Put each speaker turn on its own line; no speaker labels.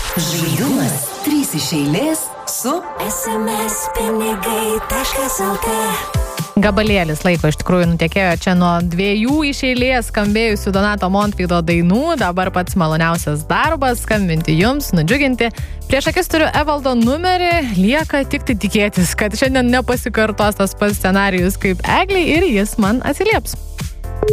Žaidimas 3 iš eilės su
smspinigai.lt.
Gabalėlis laiko iš tikrųjų nutekėjo čia nuo 2 iš eilės skambėjusių Donato Montvydo dainų. Dabar pats maloniausias darbas - skambinti jums, nudžiuginti. Prieš akis turiu Evaldo numerį, lieka tik tai tikėtis, kad šiandien nepasikartos tas pats scenarijus kaip Egliai ir jis man atsilieps.